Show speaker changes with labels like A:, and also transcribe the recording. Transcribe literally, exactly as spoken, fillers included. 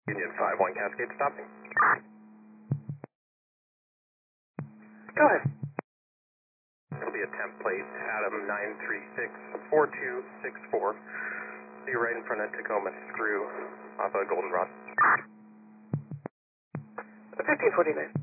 A: Union five one Cascade stopping.
B: Go ahead.
A: It'll be a template, Adam nine three six four two six four. Be right in front of Tacoma Screw off of Goldenrod.
B: fifteen forty-nine.